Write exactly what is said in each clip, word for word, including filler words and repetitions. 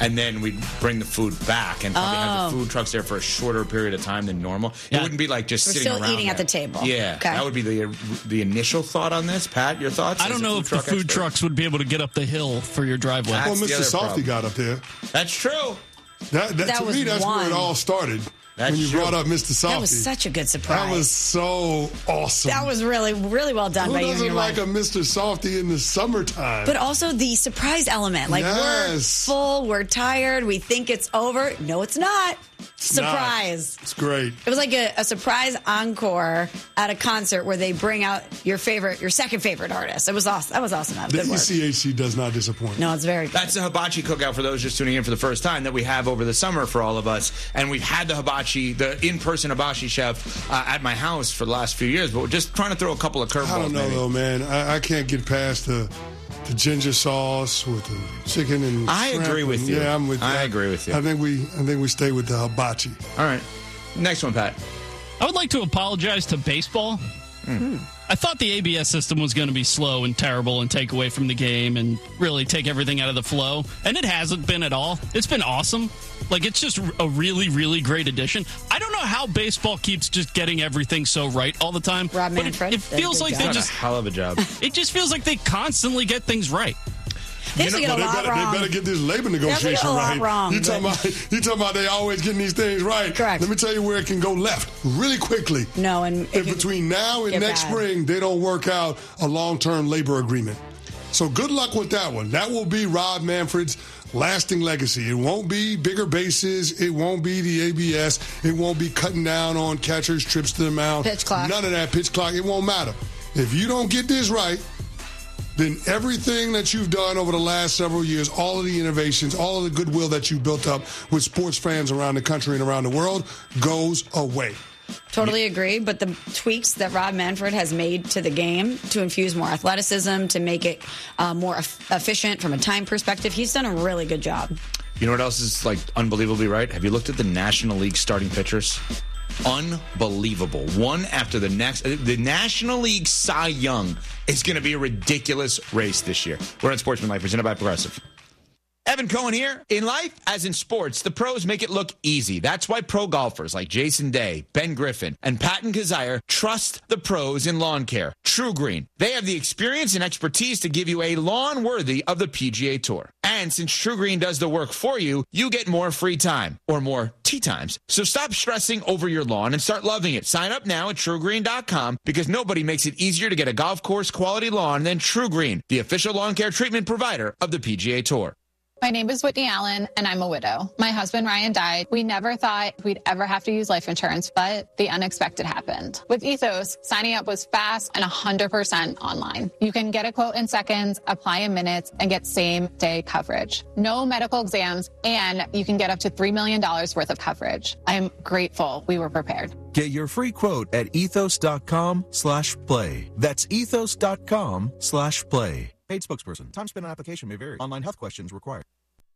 and then we'd bring the food back and probably Oh. have the food trucks there for a shorter period of time than normal. Yeah. It wouldn't be like just We're sitting still around eating at there. the table. Yeah, Okay. that would be the the initial thought on this. Pat, your thoughts? I don't as a know food if the truck food expert? trucks would be able to get up the hill for your driveway. That's Well, the Mister other Softy problem. got up there. That's true. That, that, That to was me, that's where one. it all started. That's when you true. brought up Mister Softy. That was such a good surprise. That was so awesome. That was really, really well done Who by you and doesn't your like wife. a Mister Softy in the summertime? But also the surprise element. Like, Yes. we're full, we're tired, we think it's over. No, it's not. Surprise. Nah, it's great. It was like a, a surprise encore at a concert where they bring out your favorite, your second favorite artist. It was awesome. That was awesome. That was The good work. E C H C does not disappoint. No, it's very good. That's the hibachi cookout for those just tuning in for the first time that we have over the summer for all of us. And we've had the hibachi, the in-person hibachi chef uh, at my house for the last few years, but we're just trying to throw a couple of curveballs. I don't know, maybe. though, man. I, I can't get past the the ginger sauce with the chicken and I shrimp agree with and- you. Yeah, I'm with I that. agree with you. I think we I think we stay with the hibachi. All right. Next one, Pat. I would like to apologize to baseball. Mm. I thought the A B S system was going to be slow and terrible and take away from the game and really take everything out of the flow. And it hasn't been at all. It's been awesome. Like, it's just a really, really great addition. I don't know how baseball keeps just getting everything so right all the time. Rob but Manfred it, it did a feels good like job. they Done just a hell of a job. it just feels like they constantly get things right. They used to You get know, a but lot they, better, wrong. they better get this labor They negotiation get a lot right. wrong, you talking but- about you talking about they always getting these things right. Correct. Let me tell you where it can go left really quickly. No, and If between now and get next bad. spring they don't work out a long-term labor agreement. So good luck with that one. That will be Rob Manfred's lasting legacy. It won't be bigger bases. It won't be the A B S. It won't be cutting down on catchers' trips to the mound. Pitch clock. None of that pitch clock. It won't matter. If you don't get this right, then everything that you've done over the last several years, all of the innovations, all of the goodwill that you built up with sports fans around the country and around the world goes away. Totally agree, but the tweaks that Rob Manfred has made to the game to infuse more athleticism, to make it uh, more e- efficient from a time perspective, he's done a really good job. You know what else is like unbelievably right? Have you looked at the National League starting pitchers? Unbelievable. One after the next. The National League Cy Young is going to be a ridiculous race this year. We're on Sportsman Life, presented by Progressive. Evan Cohen here. In life, as in sports, the pros make it look easy. That's why pro golfers like Jason Day, Ben Griffin, and Patton Kazire trust the pros in lawn care. True Green. They have the experience and expertise to give you a lawn worthy of the P G A Tour. And since True Green does the work for you, you get more free time or more tee times. So stop stressing over your lawn and start loving it. Sign up now at true green dot com because nobody makes it easier to get a golf course quality lawn than True Green, the official lawn care treatment provider of the P G A Tour. My name is Whitney Allen, and I'm a widow. My husband, Ryan, died. We never thought we'd ever have to use life insurance, but the unexpected happened. With Ethos, signing up was fast and one hundred percent online. You can get a quote in seconds, apply in minutes, and get same-day coverage. No medical exams, and you can get up to three million dollars worth of coverage. I'm grateful we were prepared. Get your free quote at ethos.com slash play. That's ethos.com slash play. Paid spokesperson. Time spent on application may vary. Online health questions required.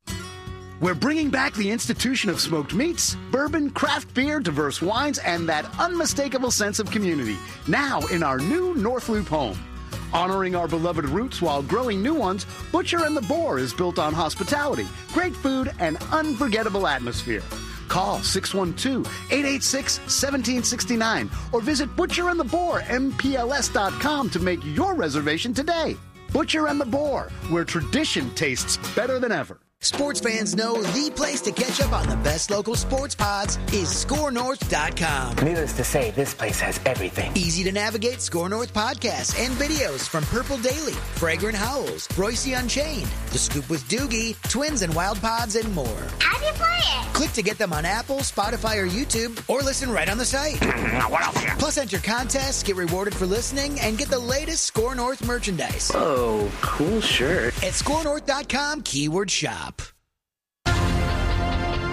We're bringing back the institution of smoked meats, bourbon, craft beer, diverse wines, and that unmistakable sense of community. Now in our new North Loop home. Honoring our beloved roots while growing new ones, Butcher and the Boar is built on hospitality, great food, and unforgettable atmosphere. Call six one two, eight eight six, one seven six nine or visit Butcher and the Boar M P L S dot com to make your reservation today. Butcher and the Boar, where tradition tastes better than ever. Sports fans know the place to catch up on the best local sports pods is score north dot com. Needless to say, this place has everything. Easy to navigate Score North podcasts and videos from Purple Daily, Fragrant Howls, Royce Unchained, The Scoop with Doogie, Twins and Wild Pods, and more. How'd you play it? Click to get them on Apple, Spotify, or YouTube, or listen right on the site. What else here? Plus, enter contests, get rewarded for listening, and get the latest Score North merchandise. Oh, cool shirt. At score north dot com, keyword shop.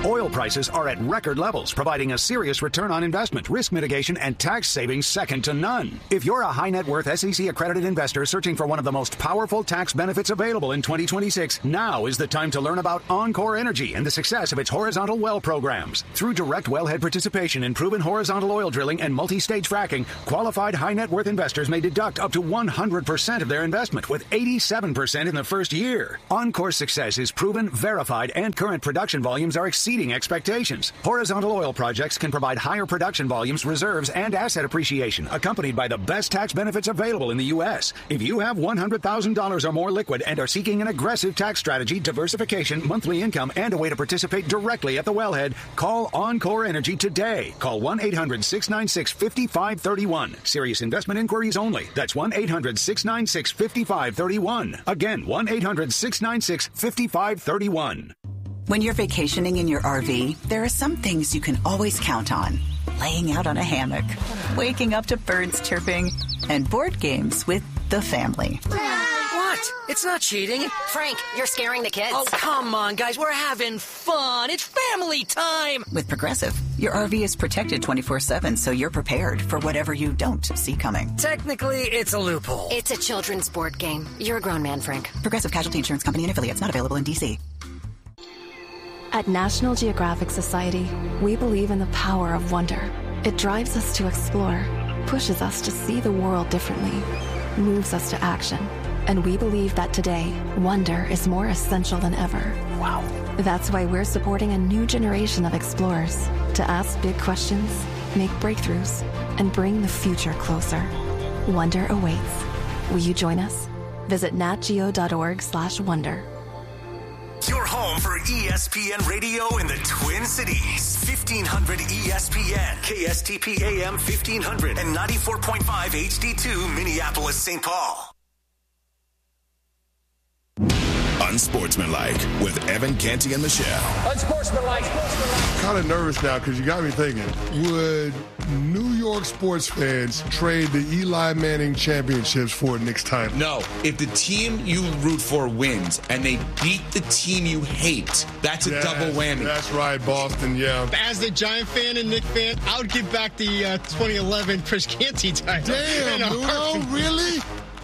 Oil prices are at record levels, providing a serious return on investment, risk mitigation, and tax savings second to none. If you're a high net worth S E C accredited investor searching for one of the most powerful tax benefits available in twenty twenty-six, now is the time to learn about Encore Energy and the success of its horizontal well programs. Through direct wellhead participation in proven horizontal oil drilling and multi-stage fracking, qualified high net worth investors may deduct up to one hundred percent of their investment, with eighty-seven percent in the first year. Encore's success is proven, verified, and current production volumes are exceeding expectations. Horizontal oil projects can provide higher production volumes, reserves, and asset appreciation, accompanied by the best tax benefits available in the U S. If you have one hundred thousand dollars or more liquid and are seeking an aggressive tax strategy, diversification, monthly income, and a way to participate directly at the wellhead, call Encore Energy today. Call one eight hundred six nine six five five three one. Serious investment inquiries only. That's one eight hundred six nine six five five three one. Again, one eight hundred six nine six five five three one. When you're vacationing in your R V, there are some things you can always count on. Laying out on a hammock, waking up to birds chirping, and board games with the family. What? It's not cheating. Frank, you're scaring the kids. Oh, come on, guys. We're having fun. It's family time. With Progressive, your R V is protected twenty-four seven, so you're prepared for whatever you don't see coming. Technically, it's a loophole. It's a children's board game. You're a grown man, Frank. Progressive Casualty Insurance Company and affiliates, not available in D C. At National Geographic Society, we believe in the power of wonder. It drives us to explore, pushes us to see the world differently, moves us to action. And we believe that today, wonder is more essential than ever. Wow. That's why we're supporting a new generation of explorers to ask big questions, make breakthroughs, and bring the future closer. Wonder awaits. Will you join us? Visit natgeo.org slash wonder. Your home for E S P N Radio in the Twin Cities. fifteen hundred E S P N, K S T P A M fifteen hundred, and ninety-four point five H D two Minneapolis, Saint Paul. Unsportsmanlike with Evan Canty and Michelle. Unsportsmanlike. I'm kind of nervous now because you got me thinking, would New York sports fans trade the Eli Manning championships for a Knicks title? No. If the team you root for wins and they beat the team you hate, that's a Yes, double whammy. That's right, Boston, yeah. As the Giant fan and Knick fan, I would give back the uh, twenty eleven Chris Canty title. Damn, Nuno, really?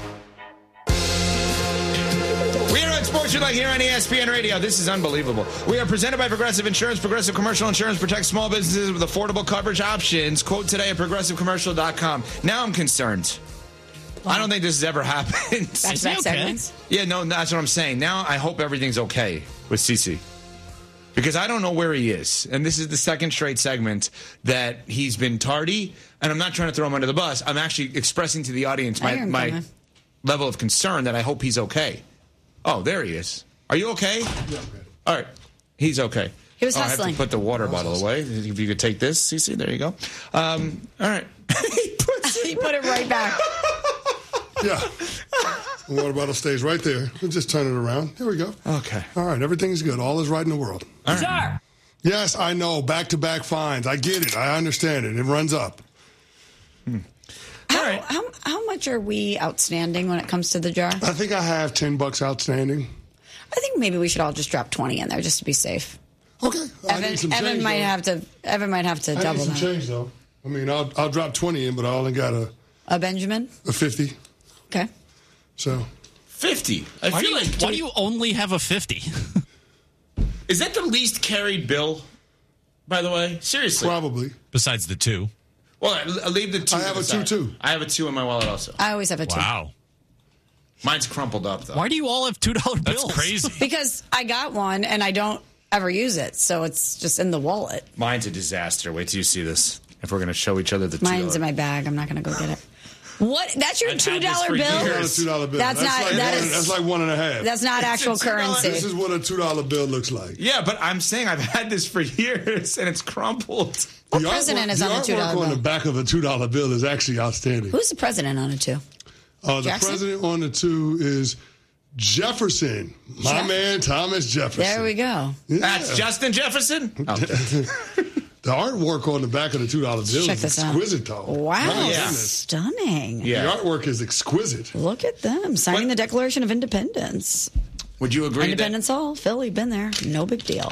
We are on Sportsmanlike here on E S P N Radio. This is unbelievable. We are presented by Progressive Insurance. Progressive Commercial Insurance protects small businesses with affordable coverage options. Quote today at progressive commercial dot com. Now I'm concerned. I don't think this has ever happened. Back-to-back okay? segments? Yeah, no, that's what I'm saying. Now I hope everything's okay with CeCe. Because I don't know where he is. And this is the second straight segment that he's been tardy. And I'm not trying to throw him under the bus. I'm actually expressing to the audience my, my level of concern that I hope he's okay. Oh, there he is. Are you okay? Yeah, okay. All right. He's okay. He was oh, hustling. I have to put the water bottle away. If you could take this, CeCe, there you go. Um, all right. he, puts it he put it right back. Yeah. The water bottle stays right there. We'll just turn it around. Here we go. Okay. All right. Everything's good. All is right in the world. All right. Yes, I know. Back-to-back fines. I get it. I understand it. It runs up. Hmm. How, right. how, how much are we outstanding when it comes to the jar? I think I have ten bucks outstanding. I think maybe we should all just drop twenty in there just to be safe. Okay. I Evan, need some Evan change, might though. have to. Evan might have to I double need some that. change, though. I mean, I'll I'll drop twenty in, but I only got a A Benjamin. a fifty. Okay. So fifty. I why feel do you, like. why do you only have a fifty? Is that the least carried bill? By the way, seriously. Probably. Besides the two. Well, I leave the two. I have to a the two, side. too. I have a two in my wallet also. I always have a two. Wow. Mine's crumpled up though. Why do you all have two dollar bills? That's crazy. Because I got one and I don't ever use it, so it's just in the wallet. Mine's a disaster. Wait till you see this. If we're going to show each other the two. Mine's in my bag. I'm not going to go get it. What? That's your I've two had this dollar for bill? years. two dollar bill. That's, That's not. like That one, is. that's like one and a half. That's not actual It's a two dollar currency. This is what a two dollar bill looks like. Yeah, but I'm saying I've had this for years and it's crumpled. What The president artwork, is on the a two dollar artwork on bill? the back of a two dollar bill is actually outstanding. Who's the president on it too? Uh, the Jackson? president on the two is Jefferson, my Jeff- man Thomas Jefferson. There we go. Yeah. That's Justin Jefferson? Oh. The artwork on the back of the two dollar bill Check is this out. exquisite, though. Wow, My goodness. stunning. Yeah. The artwork is exquisite. Look at them signing What? the Declaration of Independence. Would you agree Independence Hall, Philly, been there. No big deal.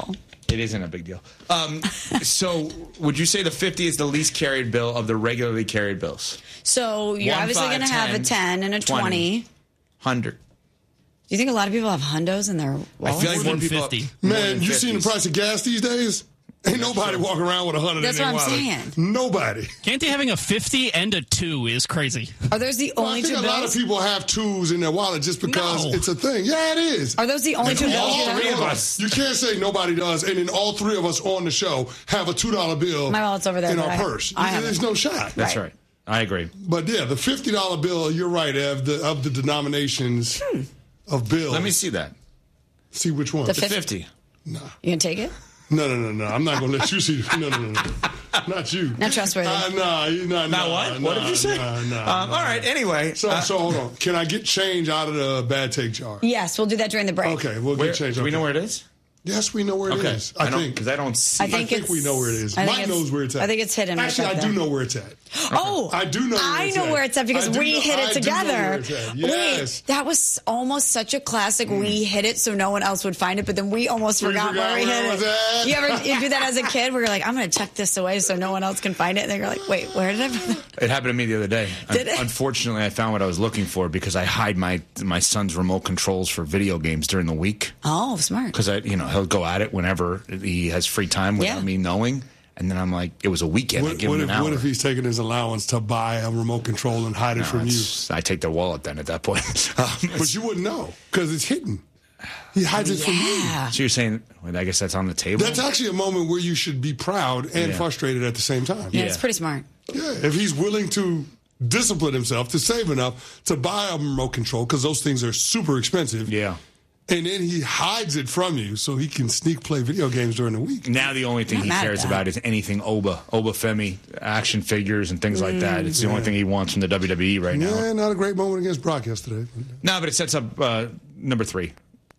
It isn't a big deal. Um, so would you say the fifty is the least carried bill of the regularly carried bills? So you're One, obviously five, going to have a ten, ten and a twenty. twenty. one hundred. Do you think a lot of people have hundos in their wallets? I feel like more people fifty. Have, more Man, than you seen the fifties. price of gas these days? Ain't nobody walking around with a hundred That's in their what I'm wallet. saying. Nobody. Can't they having a fifty and a two is crazy? Are those the Well, only I think two a lot of bills? people have twos in their wallet just because No. it's a thing. Yeah, it is. Are those the only two And bills? all you three have? of us. You can't say nobody does, and then all three of us on the show have a two dollar bill My wallet's over there, in but our I- purse. I have There's it. no shot. That's right. I agree. But yeah, the fifty dollar bill, you're right, Ev, the, of the denominations Hmm. of bills. Let me see that. See which one. The The fifty. You gonna take it? No, no, no, no. I'm not going to let you see. No, no, no, no. Not you. Not trustworthy. Uh, nah, you, nah, Not nah, what? Nah, What did you say? Nah, nah, Um, nah. all right. Anyway, So, uh, so hold on. Can I get change out of the bad take jar? Yes, we'll do that during the break. Okay, we'll where, get change. do we Okay. know where it is? Yes, we know where it Okay. is. I, I don't think because I don't see. I think, I think it's, we know where it is. I think Mike it's- knows where it's at. I think it's hidden. Actually, right I back do there. know where it's at. Oh, I do know where I it's know at. where it's at because I do we know- hit I it do know together. where it's at. Yes. Wait, that was almost such a classic. We hit it so no one else would find it, but then we almost We forgot, forgot where we where hit it it. was at. You ever you do that as a kid where you're like, I'm going to tuck this away so no one else can find it, and then you're like, wait, where did I put it? It happened to me the other day. Did it? Unfortunately, I found what I was looking for because I hide my my son's remote controls for video games during the week. Oh, smart. Because I, you know, he'll go at it whenever he has free time without Yeah. me knowing. And then I'm like, it was a weekend. I What, give what him if, an hour. what if he's taking his allowance to buy a remote control and hide it No, from you? it's- I take their wallet then at that point. um, But you wouldn't know because it's hidden. He hides it from you. Yeah. so you're saying, well, I guess that's on the table? That's actually a moment where you should be proud and Yeah. frustrated at the same time. Yeah, Yeah. it's pretty smart. Yeah, if he's willing to discipline himself to save enough to buy a remote control because those things are super expensive. Yeah. And then he hides it from you so he can sneak play video games during the week. Now the only thing Not he mad at cares that. about is anything Oba, Oba Femi, action figures and things like that. It's the only thing he wants from the W W E right now. Yeah, not a great moment against Brock yesterday. No, but it sets up uh, number three.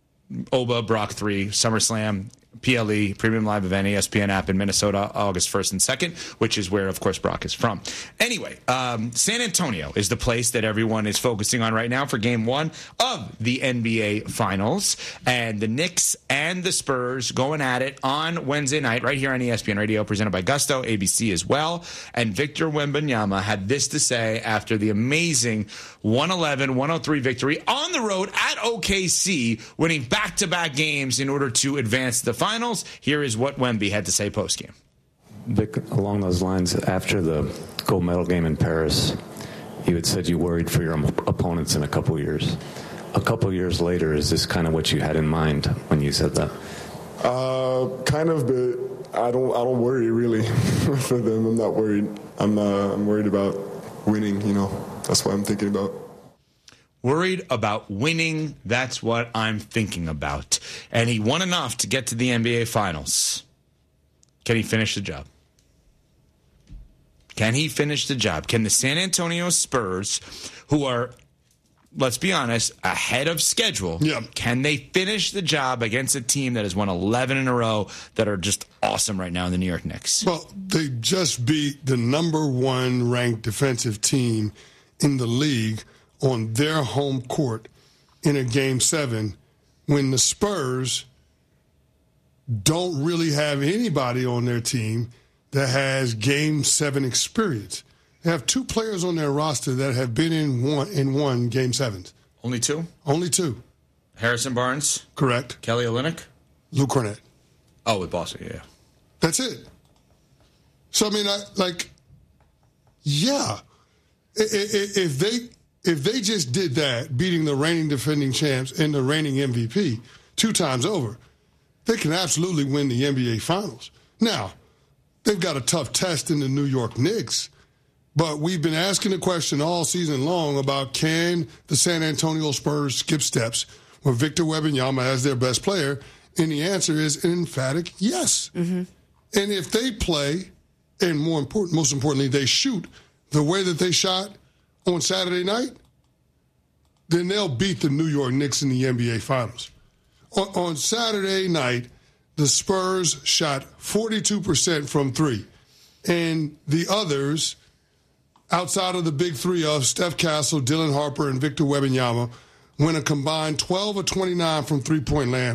Oba, Brock three, SummerSlam, P L E, Premium Live Event, E S P N app in Minnesota, August first and second, which is where, of course, Brock is from. Anyway, um, San Antonio is the place that everyone is focusing on right now for game one of the N B A Finals. And the Knicks and the Spurs going at it on Wednesday night right here on E S P N Radio, presented by Gusto, A B C as well. And Victor Wembanyama had this to say after the amazing one eleven one oh three victory on the road at O K C, winning back-to-back games in order to advance the finals. Here is what Wemby had to say post-game. Vic, along those lines, after the gold medal game in Paris, you had said you worried for your opponents in a couple years. A couple years later, is this kind of what you had in mind when you said that? Uh, kind of, but I don't. I don't worry really for them. I'm not worried. I'm. Uh, I'm worried about winning. You know, that's what I'm thinking about. Worried about winning, that's what I'm thinking about. And he won enough to get to the N B A Finals. Can he finish the job? Can he finish the job? Can the San Antonio Spurs, who are, let's be honest, ahead of schedule, Yeah. can they finish the job against a team that has won eleven in a row that are just awesome right now in the New York Knicks? Well, they just beat the number one ranked defensive team in the league on their home court in a game seven when the Spurs don't really have anybody on their team that has game seven experience. They have two players on their roster that have been in one in one game sevens. Only two? Only two. Harrison Barnes? Correct. Kelly Olynyk? Luke Cornett. Oh, with Boston, yeah. That's it. So I mean, I, like, yeah, I- I- if they if they just did that, beating the reigning defending champs and the reigning M V P two times over, they can absolutely win the N B A Finals. Now, they've got a tough test in the New York Knicks, but we've been asking the question all season long about can the San Antonio Spurs skip steps with Victor Wembanyama as their best player, and the answer is an emphatic yes. Mm-hmm. And if they play, and more important, most importantly, they shoot the way that they shot on Saturday night, then they'll beat the New York Knicks in the N B A Finals. On, on Saturday night, the Spurs shot forty-two percent from three. And the others, outside of the big three of Steph Castle, Dylan Harper, and Victor Wembanyama, went a combined twelve of twenty-nine from three-point land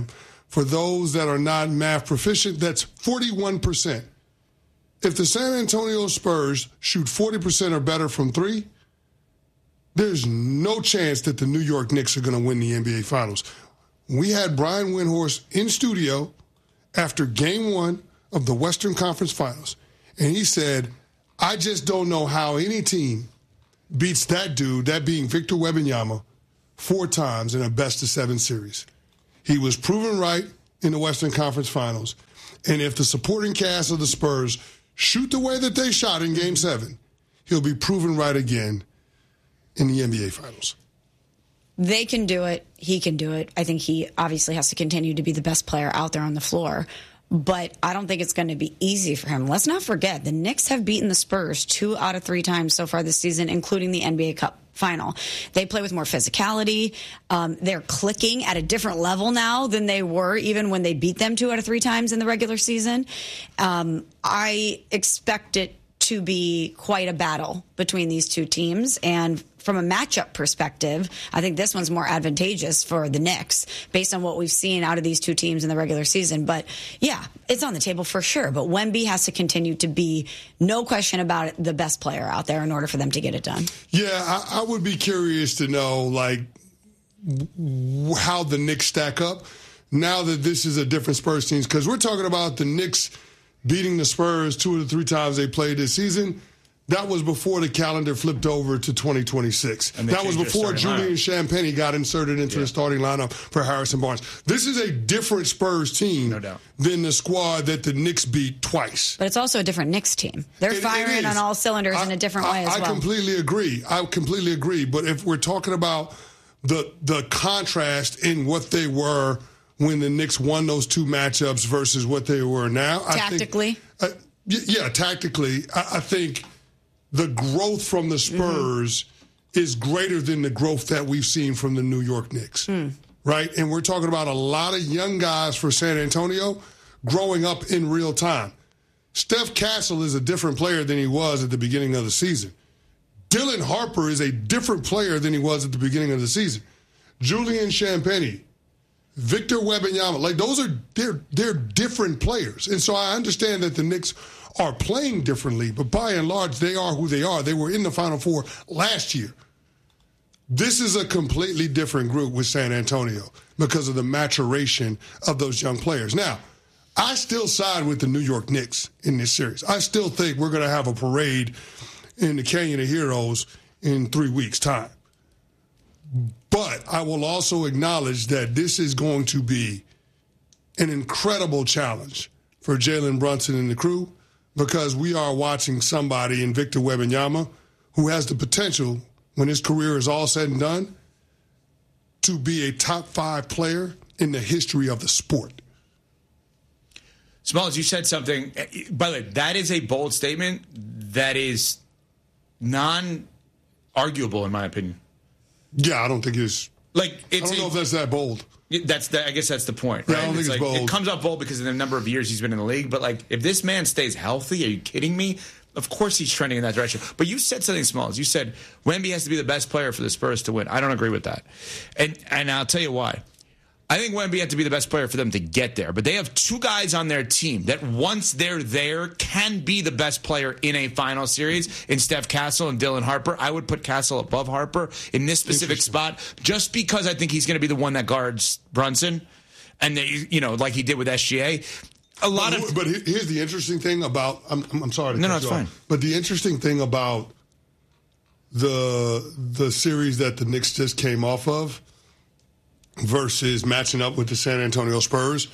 For those that are not math proficient, that's forty-one percent. If the San Antonio Spurs shoot forty percent or better from three, there's no chance that the New York Knicks are going to win the N B A Finals. We had Brian Windhorst in studio after game one of the Western Conference Finals, and he said, I just don't know how any team beats that dude, that being Victor Wembanyama, four times in a best-of-seven series. He was proven right in the Western Conference Finals, and if the supporting cast of the Spurs shoot the way that they shot in Game seven, he'll be proven right again in the N B A Finals. They can do it. He can do it. I think he obviously has to continue to be the best player out there on the floor. But I don't think it's going to be easy for him. Let's not forget, the Knicks have beaten the Spurs two out of three times so far this season, including the N B A Cup final. They play with more physicality. Um, they're clicking at a different level now than they were even when they beat them two out of three times in the regular season. Um, I expect it to be quite a battle between these two teams. And from a matchup perspective, I think this one's more advantageous for the Knicks based on what we've seen out of these two teams in the regular season. But yeah, it's on the table for sure. But Wemby has to continue to be, no question about it, the best player out there in order for them to get it done. Yeah, I, I would be curious to know, like, w- how the Knicks stack up now that this is a different Spurs team. Because we're talking about the Knicks beating the Spurs two of the three times they played this season. That was before the calendar flipped over to twenty twenty-six. That was before Julian Champagnie got inserted into yeah. the starting lineup for Harrison Barnes. This is a different Spurs team no doubt. than the squad that the Knicks beat twice. But it's also a different Knicks team. They're it, firing it on all cylinders I, in a different I, way as I well. I completely agree. I completely agree. But if we're talking about the the contrast in what they were when the Knicks won those two matchups versus what they were now. Tactically? I think, uh, yeah, tactically. I, I think the growth from the Spurs mm-hmm. is greater than the growth that we've seen from the New York Knicks, mm. right? And we're talking about a lot of young guys for San Antonio growing up in real time. Steph Castle is a different player than he was at the beginning of the season. Dylan Harper is a different player than he was at the beginning of the season. Julian Champagnie, Victor Wembanyama, like those are they're they're different players. And so I understand that the Knicks are playing differently, but by and large, they are who they are. They were in the Final Four last year. This is a completely different group with San Antonio because of the maturation of those young players. Now, I still side with the New York Knicks in this series. I still think we're going to have a parade in the Canyon of Heroes in three weeks' time. But I will also acknowledge that this is going to be an incredible challenge for Jalen Brunson and the crew, because we are watching somebody in Victor Wembanyama who has the potential, when his career is all said and done, to be a top five player in the history of the sport. Smalls, you said something. By the way, that is a bold statement that is non-arguable, in my opinion. Yeah, I don't think it's... Like, it's I don't know a, if that's that bold. That's the, I guess that's the point, right? Yeah, I don't think it's, it's like, bold. It comes up bold because of the number of years he's been in the league. But, like, if this man stays healthy, are you kidding me? Of course he's trending in that direction. But you said something, Smalls. You said Wemby has to be the best player for the Spurs to win. I don't agree with that. And and I'll tell you why. I think Wemby had to be the best player for them to get there. But they have two guys on their team that once they're there can be the best player in a final series in Steph Castle and Dylan Harper. I would put Castle above Harper in this specific spot just because I think he's going to be the one that guards Brunson. And, they, you know, like he did with S G A. A lot but, of... But here's the interesting thing about... I'm, I'm sorry to No, cut no, it's you fine. off, but the interesting thing about the the series that the Knicks just came off of versus matching up with the San Antonio Spurs,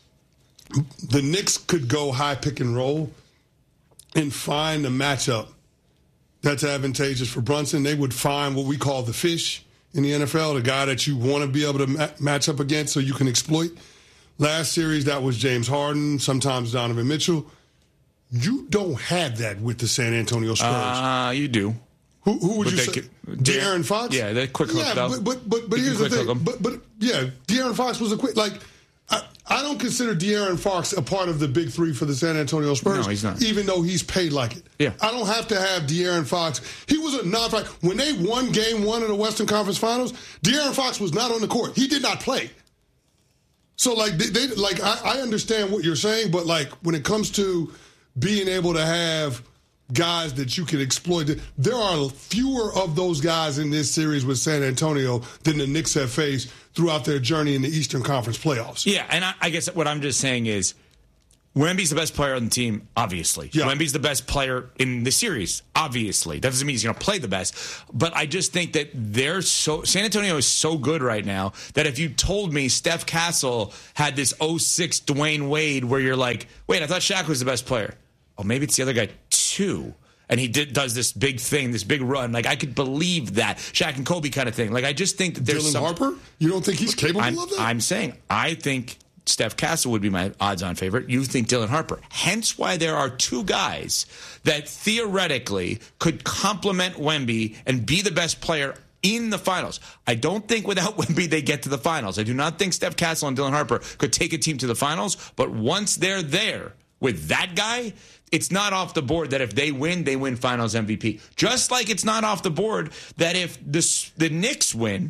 the Knicks could go high pick and roll and find a matchup that's advantageous for Brunson. They would find what we call the fish in the N F L, the guy that you want to be able to ma- match up against so you can exploit. Last series, that was James Harden, sometimes Donovan Mitchell. You don't have that with the San Antonio Spurs. Uh, you do. Who, who would but you say? Could, De'Aaron Fox? Yeah, they quick hook yeah, though. But, but, but, but here's the thing. But, but, yeah, De'Aaron Fox was a quick, like, I, I don't consider De'Aaron Fox a part of the big three for the San Antonio Spurs. No, he's not. Even though he's paid like it. Yeah. I don't have to have De'Aaron Fox. He was a non fact. When they won game one of the Western Conference Finals, De'Aaron Fox was not on the court. He did not play. So, like, they, they like I, I understand what you're saying, but, like, when it comes to being able to have guys that you can exploit, there are fewer of those guys in this series with San Antonio than the Knicks have faced throughout their journey in the Eastern Conference playoffs. Yeah, and I, I guess what I'm just saying is Wemby's the best player on the team, obviously. Yeah. Wemby's the best player in the series, obviously. That doesn't mean he's going to play the best. But I just think that they're so San Antonio is so good right now that if you told me Steph Castle had this oh six Dwayne Wade where you're like, wait, I thought Shaq was the best player. Oh, maybe it's the other guy too. And he did, does this big thing, this big run. Like, I could believe that. Shaq and Kobe kind of thing. Like, I just think that there's Dylan some... Harper? You don't think he's capable I'm, of that? I'm saying, I think Steph Castle would be my odds-on favorite. You think Dylan Harper. Hence why there are two guys that theoretically could complement Wemby and be the best player in the finals. I don't think without Wemby they get to the finals. I do not think Steph Castle and Dylan Harper could take a team to the finals. But once they're there with that guy, it's not off the board that if they win, they win finals M V P. Just like it's not off the board that if the, the Knicks win,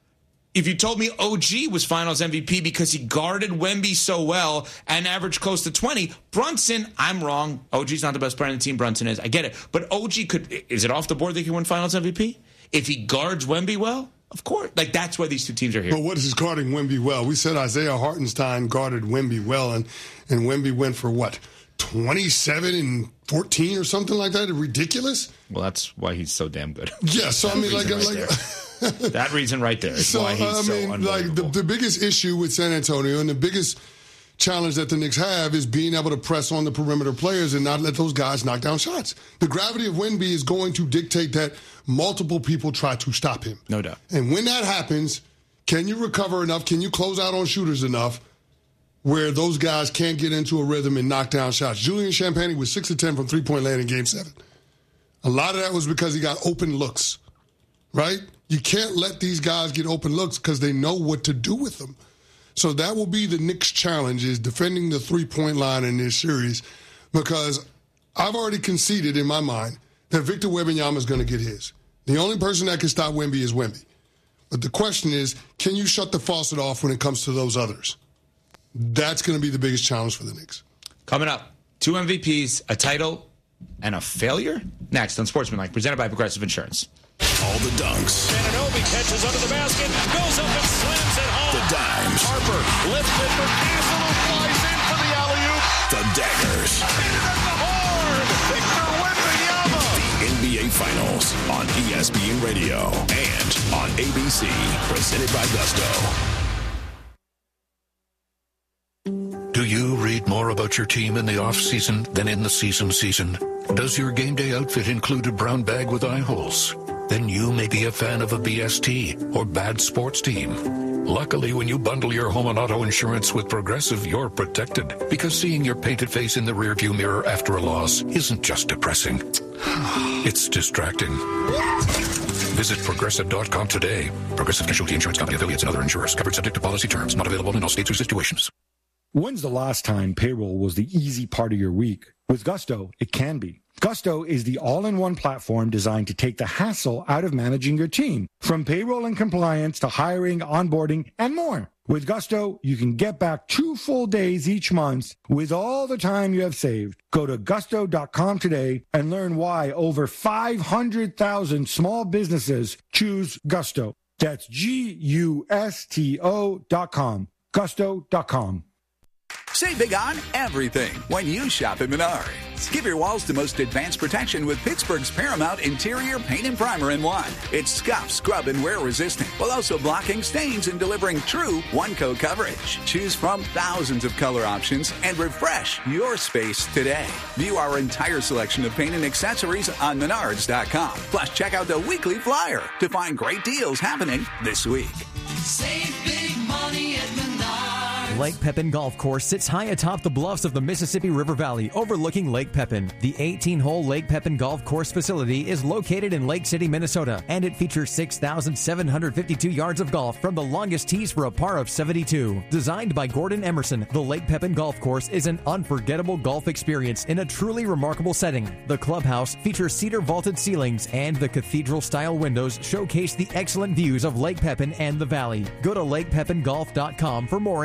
if you told me O G was finals M V P because he guarded Wemby so well and averaged close to twenty, Brunson, I'm wrong. O G's not the best player on the team. Brunson is. I get it. But O G could, is it off the board that he can win finals M V P? If he guards Wemby well? Of course. Like, that's why these two teams are here. But what is guarding Wemby well? We said Isaiah Hartenstein guarded Wemby well, and, and Wemby went for what? twenty-seven and fourteen or something like that? Ridiculous? Well, that's why he's so damn good. Yeah, so I mean, like, right like that reason right there is so, why he's I so mean, like the, the biggest issue with San Antonio and the biggest challenge that the Knicks have is being able to press on the perimeter players and not let those guys knock down shots. The gravity of Wemby is going to dictate that multiple people try to stop him. No doubt. And when that happens, can you recover enough? Can you close out on shooters enough where those guys can't get into a rhythm and knock down shots? Julian Champagnie was six of ten from three-point land in Game seven. A lot of that was because he got open looks, right? You can't let these guys get open looks because they know what to do with them. So that will be the Knicks' challenge, is defending the three-point line in this series, because I've already conceded in my mind that Victor Wembanyama is going to get his. The only person that can stop Wemby is Wemby. But the question is, can you shut the faucet off when it comes to those others? That's going to be the biggest challenge for the Knicks. Coming up, two M V Ps, a title, and a failure? Next on Sportsmanlike, presented by Progressive Insurance. All the dunks. Ananobi catches under the basket, goes up and slams it home. The dimes. Harper lifts it for Castle, who flies in for the alley-oop. The daggers. Hit it at the horn. Victor Wembanyama. The N B A Finals on E S P N Radio and on A B C, presented by Gusto. Do you read more about your team in the off-season than in the season season? Does your game day outfit include a brown bag with eye holes? Then you may be a fan of a B S T or bad sports team. Luckily, when you bundle your home and auto insurance with Progressive, you're protected, because seeing your painted face in the rearview mirror after a loss isn't just depressing. It's distracting. Visit Progressive dot com today. Progressive Casualty Insurance Company, affiliates, and other insurers. Covered subject to policy terms. Not available in all states or situations. When's the last time payroll was the easy part of your week? With Gusto, it can be. Gusto is the all-in-one platform designed to take the hassle out of managing your team, from payroll and compliance to hiring, onboarding, and more. With Gusto, you can get back two full days each month with all the time you have saved. Go to gusto dot com today and learn why over five hundred thousand small businesses choose Gusto. That's G U S T O dot com. gusto dot com. Save big on everything when you shop at Menards. Give your walls the most advanced protection with Pittsburgh's Paramount Interior Paint and Primer in one. It's scuff, scrub, and wear resistant, while also blocking stains and delivering true one-coat coverage. Choose from thousands of color options and refresh your space today. View our entire selection of paint and accessories on menards dot com. Plus, check out the weekly flyer to find great deals happening this week. Save big money at Menards. Lake Pepin Golf Course sits high atop the bluffs of the Mississippi River Valley, overlooking Lake Pepin. The eighteen-hole Lake Pepin Golf Course facility is located in Lake City, Minnesota, and it features six thousand seven hundred fifty-two yards of golf from the longest tees for a par of seventy-two. Designed by Gordon Emerson, the Lake Pepin Golf Course is an unforgettable golf experience in a truly remarkable setting. The clubhouse features cedar vaulted ceilings, and the cathedral-style windows showcase the excellent views of Lake Pepin and the valley. Go to lake pepin golf dot com for more info.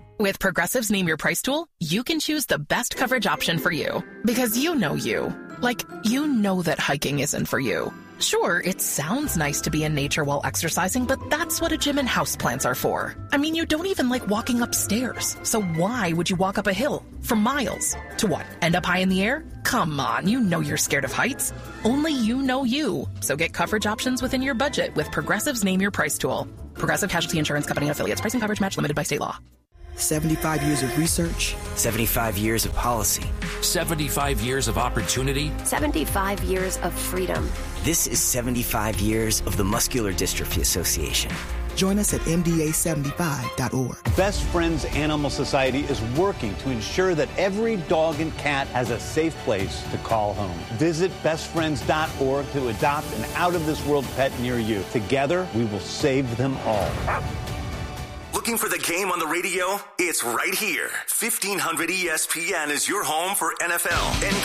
With Progressive's Name Your Price tool, you can choose the best coverage option for you. Because you know you. Like, you know that hiking isn't for you. Sure, it sounds nice to be in nature while exercising, but that's what a gym and houseplants are for. I mean, you don't even like walking upstairs. So why would you walk up a hill for miles? To what? End up high in the air? Come on, you know you're scared of heights. Only you know you. So get coverage options within your budget with Progressive's Name Your Price tool. Progressive Casualty Insurance Company and affiliates. Pricing coverage match limited by state law. seventy-five years of research. seventy-five years of policy. seventy-five years of opportunity. seventy-five years of freedom. This is seventy-five years of the Muscular Dystrophy Association. Join us at M D A seventy-five dot org. Best Friends Animal Society is working to ensure that every dog and cat has a safe place to call home. Visit best friends dot org to adopt an out-of-this-world pet near you. Together, we will save them all. Looking for the game on the radio? It's right here. fifteen hundred E S P N is your home for N F L, N B A,